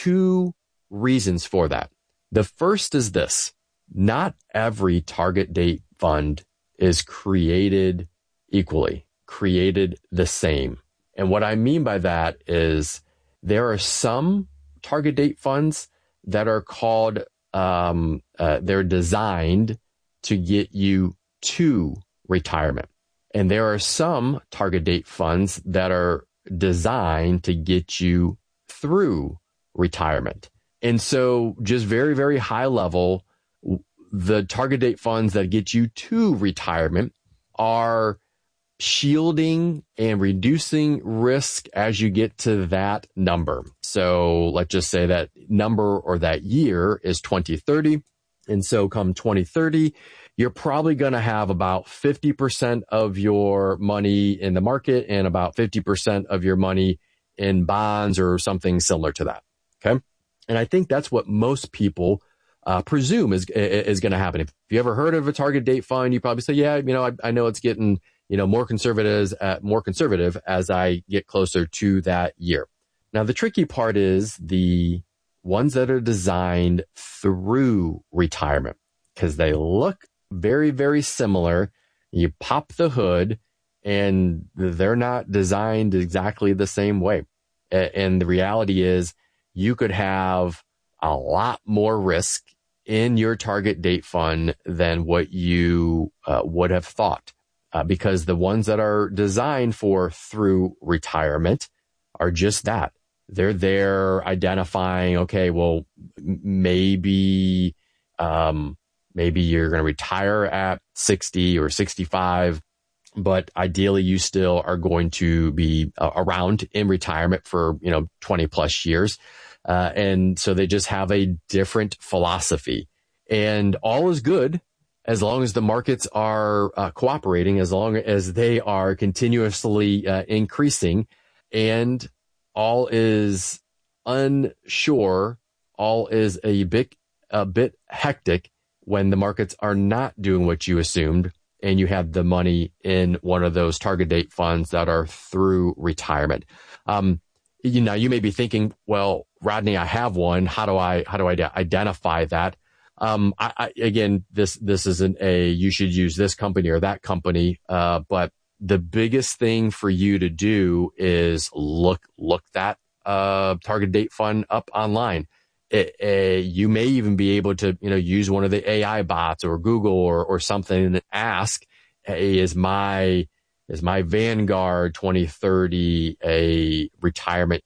two reasons for that. The first is this: not every target date fund is created equally, created the same. And what I mean by that is there are some target date funds that are called, they're designed to get you to retirement. And there are some target date funds that are designed to get you through retirement. And so just very, very high level, the target date funds that get you to retirement are shielding and reducing risk as you get to that number. So let's just say that number or that year is 2030. And so come 2030, you're probably going to have about 50% of your money in the market and about 50% of your money in bonds or something similar to that. Okay. And I think that's what most people presume is going to happen. If you ever heard of a target date fund, you probably say, yeah, I know it's getting, more conservative as I get closer to that year. Now, the tricky part is the ones that are designed through retirement, because they look very, very similar. You pop the hood and they're not designed exactly the same way. And the reality is you could have a lot more risk in your target date fund than what you would have thought. Because the ones that are designed for through retirement are just that. They're there identifying, okay, well, maybe you're going to retire at 60 or 65, but ideally you still are going to be around in retirement for, 20 plus years. And so they just have a different philosophy, and all is good as long as the markets are cooperating, as long as they are continuously increasing, and all is unsure, all is a bit hectic when the markets are not doing what you assumed, and you have the money in one of those target date funds that are through retirement. You may be thinking, well, Rodney, I have one. How do I identify that? Again, this isn't you should use this company or that company. But the biggest thing for you to do is look that, target date fund up online. You may even be able to, use one of the AI bots or Google or something and ask, hey, is my Vanguard 2030 a retirement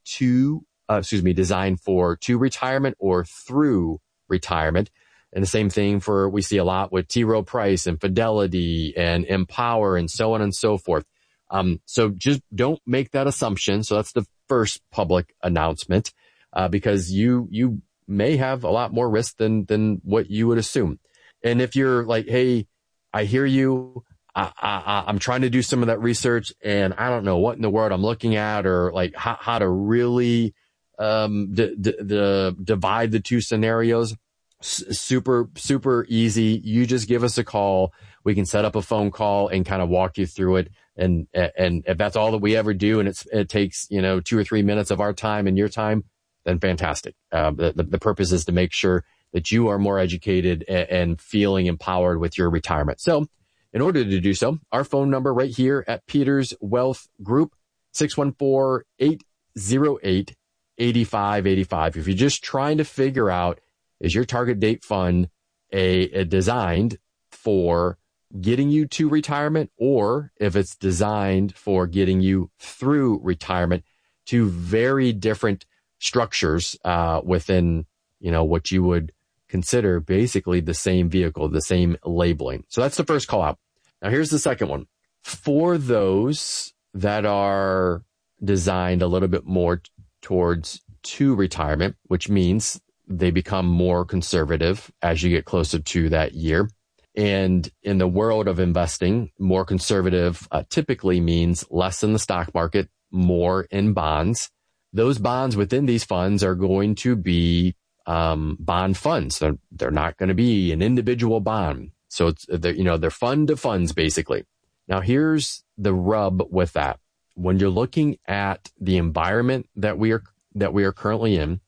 designed for retirement or through retirement? And the same thing we see a lot with T. Rowe Price and Fidelity and Empower and so on and so forth. So just don't make that assumption. So that's the first public announcement, because you may have a lot more risk than what you would assume. And if you're like, hey, I hear you, I'm trying to do some of that research and I don't know what in the world I'm looking at, or like how to really divide the two scenarios. Super, super easy. You just give us a call. We can set up a phone call and kind of walk you through it. And if that's all that we ever do, and it takes, 2 or 3 minutes of our time and your time, then fantastic. The purpose is to make sure that you are more educated and feeling empowered with your retirement. So in order to do so, our phone number right here at Peters Wealth Group, 614-808-8585. If you're just trying to figure out, is your target date fund a designed for getting you to retirement, or if it's designed for getting you through retirement, two very different structures within, what you would consider basically the same vehicle, the same labeling. So that's the first call out. Now here's the second one. For those that are designed a little bit more towards to retirement, which means they become more conservative as you get closer to that year. And in the world of investing, more conservative typically means less in the stock market, more in bonds. Those bonds within these funds are going to be bond funds. They're not going to be an individual bond. So they're fund to funds basically. Now here's the rub with that. When you're looking at the environment that we are currently in,